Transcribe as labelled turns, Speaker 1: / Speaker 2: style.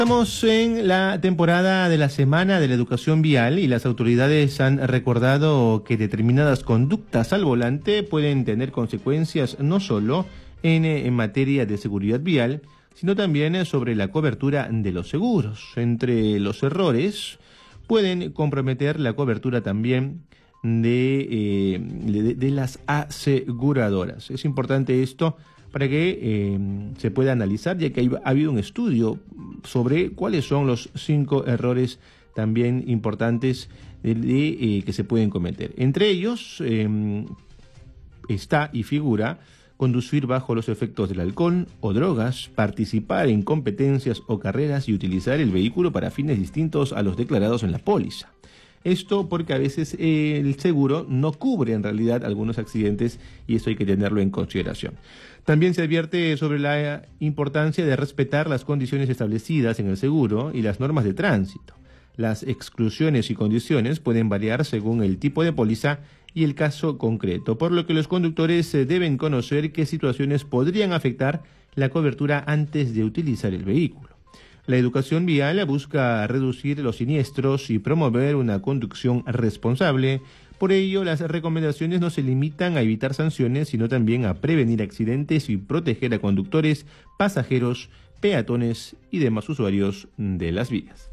Speaker 1: Estamos en la temporada de la Semana de la Educación Vial y las autoridades han recordado que determinadas conductas al volante pueden tener consecuencias no solo en materia de seguridad vial, sino también sobre la cobertura de los seguros. Entre los errores pueden comprometer la cobertura también de las aseguradoras. Es importante esto para que se pueda analizar, ya que ha habido un estudio sobre cuáles son los 5 errores también importantes que se pueden cometer. Entre ellos está y figura conducir bajo los efectos del alcohol o drogas, participar en competencias o carreras y utilizar el vehículo para fines distintos a los declarados en la póliza. Esto porque a veces el seguro no cubre en realidad algunos accidentes y eso hay que tenerlo en consideración. También se advierte sobre la importancia de respetar las condiciones establecidas en el seguro y las normas de tránsito. Las exclusiones y condiciones pueden variar según el tipo de póliza y el caso concreto, por lo que los conductores deben conocer qué situaciones podrían afectar la cobertura antes de utilizar el vehículo. La educación vial busca reducir los siniestros y promover una conducción responsable. Por ello, las recomendaciones no se limitan a evitar sanciones, sino también a prevenir accidentes y proteger a conductores, pasajeros, peatones y demás usuarios de las vías.